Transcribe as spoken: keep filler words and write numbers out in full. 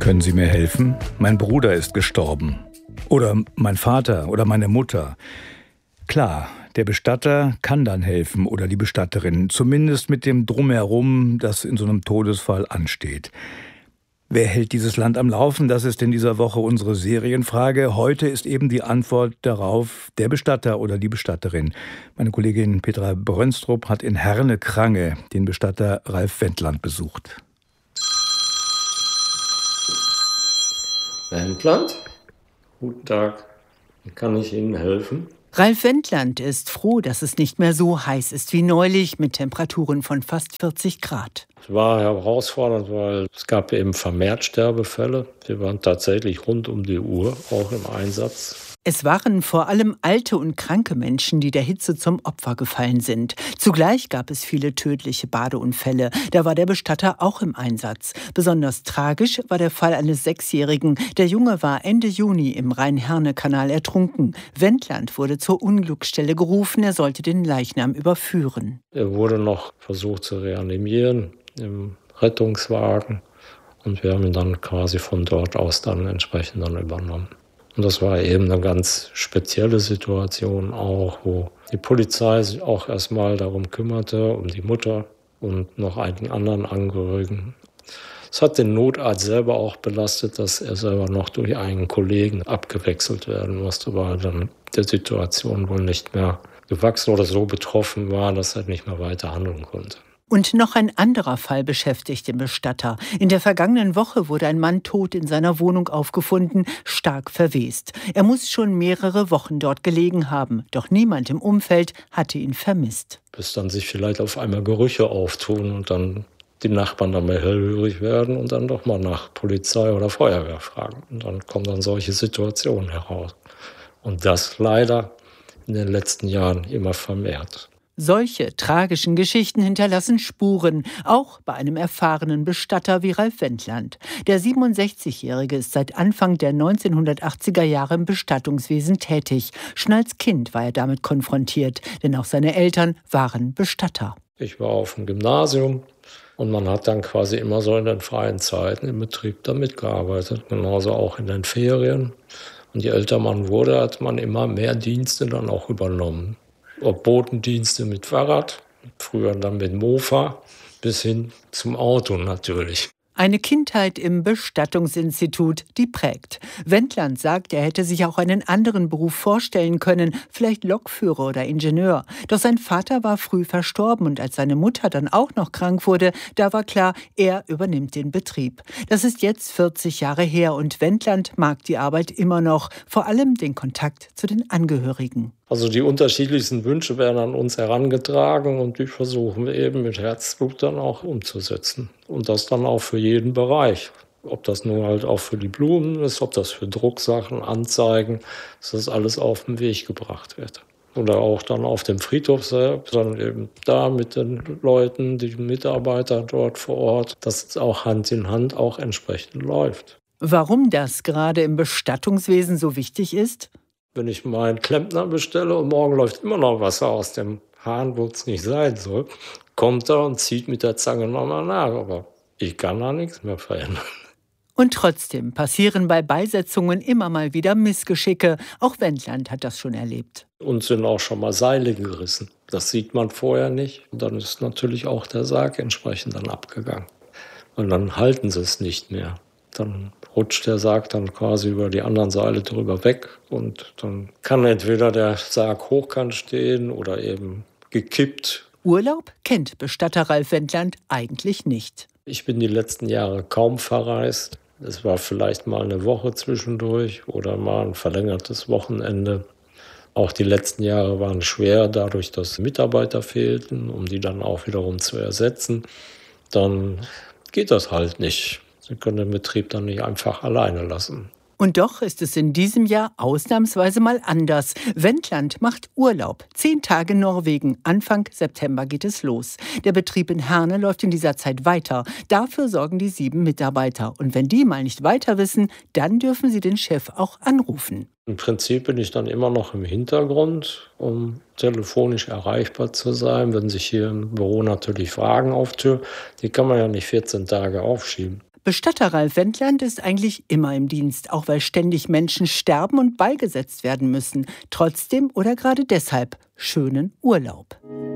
Können Sie mir helfen? Mein Bruder ist gestorben. Oder mein Vater oder meine Mutter. Klar, der Bestatter kann dann helfen oder die Bestatterin. Zumindest mit dem Drumherum, das in so einem Todesfall ansteht. Wer hält dieses Land am Laufen? Das ist in dieser Woche unsere Serienfrage. Heute ist eben die Antwort darauf der Bestatter oder die Bestatterin. Meine Kollegin Petra Brönstrup hat in Herne-Krange den Bestatter Ralf Wendland besucht. Wendland? Guten Tag. Wie kann ich Ihnen helfen? Ralf Wendland ist froh, dass es nicht mehr so heiß ist wie neulich mit Temperaturen von fast vierzig Grad. Es war herausfordernd, weil es gab eben vermehrt Sterbefälle. Wir waren tatsächlich rund um die Uhr auch im Einsatz. Es waren vor allem alte und kranke Menschen, die der Hitze zum Opfer gefallen sind. Zugleich gab es viele tödliche Badeunfälle. Da war der Bestatter auch im Einsatz. Besonders tragisch war der Fall eines Sechsjährigen. Der Junge war Ende Juni im Rhein-Herne-Kanal ertrunken. Wendland wurde zur Unglücksstelle gerufen. Er sollte den Leichnam überführen. Er wurde noch versucht zu reanimieren im Rettungswagen. Und wir haben ihn dann quasi von dort aus dann entsprechend dann übernommen. Und das war eben eine ganz spezielle Situation auch, wo die Polizei sich auch erstmal darum kümmerte, um die Mutter und noch einigen anderen Angehörigen. Es hat den Notarzt selber auch belastet, dass er selber noch durch einen Kollegen abgewechselt werden musste, weil dann der Situation wohl nicht mehr gewachsen oder so betroffen war, dass er nicht mehr weiter handeln konnte. Und noch ein anderer Fall beschäftigt den Bestatter. In der vergangenen Woche wurde ein Mann tot in seiner Wohnung aufgefunden, stark verwest. Er muss schon mehrere Wochen dort gelegen haben, doch niemand im Umfeld hatte ihn vermisst. Bis dann sich vielleicht auf einmal Gerüche auftun und dann die Nachbarn dann mal hellhörig werden und dann doch mal nach Polizei oder Feuerwehr fragen. Und dann kommen dann solche Situationen heraus. Und das leider in den letzten Jahren immer vermehrt. Solche tragischen Geschichten hinterlassen Spuren, auch bei einem erfahrenen Bestatter wie Ralf Wendland. Der siebenundsechzigjährige ist seit Anfang der neunzehnhundertachtziger Jahre im Bestattungswesen tätig. Schon als Kind war er damit konfrontiert, denn auch seine Eltern waren Bestatter. Ich war auf dem Gymnasium und man hat dann quasi immer so in den freien Zeiten im Betrieb da mitgearbeitet, genauso auch in den Ferien. Und je älter man wurde, hat man immer mehr Dienste dann auch übernommen. Ob Botendienste mit Fahrrad, früher dann mit Mofa, bis hin zum Auto natürlich. Eine Kindheit im Bestattungsinstitut, die prägt. Wendland sagt, er hätte sich auch einen anderen Beruf vorstellen können, vielleicht Lokführer oder Ingenieur. Doch sein Vater war früh verstorben und als seine Mutter dann auch noch krank wurde, da war klar, er übernimmt den Betrieb. Das ist jetzt vierzig Jahre her und Wendland mag die Arbeit immer noch, vor allem den Kontakt zu den Angehörigen. Also die unterschiedlichsten Wünsche werden an uns herangetragen und die versuchen wir eben mit Herzblut dann auch umzusetzen. Und das dann auch für jeden Bereich. Ob das nur halt auch für die Blumen ist, ob das für Drucksachen, Anzeigen, dass das alles auf den Weg gebracht wird. Oder auch dann auf dem Friedhof selbst, dann eben da mit den Leuten, die Mitarbeiter dort vor Ort, dass es auch Hand in Hand auch entsprechend läuft. Warum das gerade im Bestattungswesen so wichtig ist? Wenn ich meinen Klempner bestelle und morgen läuft immer noch Wasser aus dem Hahn, wo es nicht sein soll, kommt er und zieht mit der Zange nochmal nach. Aber ich kann da nichts mehr verändern. Und trotzdem passieren bei Beisetzungen immer mal wieder Missgeschicke. Auch Wendland hat das schon erlebt. Uns sind auch schon mal Seile gerissen. Das sieht man vorher nicht. Und dann ist natürlich auch der Sarg entsprechend dann abgegangen. Und dann halten sie es nicht mehr. Dann rutscht der Sarg dann quasi über die anderen Seile drüber weg und dann kann entweder der Sarg hochkant stehen oder eben gekippt. Urlaub kennt Bestatter Ralf Wendland eigentlich nicht. Ich bin die letzten Jahre kaum verreist. Es war vielleicht mal eine Woche zwischendurch oder mal ein verlängertes Wochenende. Auch die letzten Jahre waren schwer, dadurch, dass Mitarbeiter fehlten, um die dann auch wiederum zu ersetzen. Dann geht das halt nicht. Sie können den Betrieb dann nicht einfach alleine lassen. Und doch ist es in diesem Jahr ausnahmsweise mal anders. Wendland macht Urlaub. Zehn Tage Norwegen. Anfang September geht es los. Der Betrieb in Herne läuft in dieser Zeit weiter. Dafür sorgen die sieben Mitarbeiter. Und wenn die mal nicht weiter wissen, dann dürfen sie den Chef auch anrufen. Im Prinzip bin ich dann immer noch im Hintergrund, um telefonisch erreichbar zu sein. Wenn sich hier im Büro natürlich Fragen auftun, die kann man ja nicht vierzehn Tage aufschieben. Bestatter Ralf Wendland ist eigentlich immer im Dienst, auch weil ständig Menschen sterben und beigesetzt werden müssen. Trotzdem oder gerade deshalb schönen Urlaub.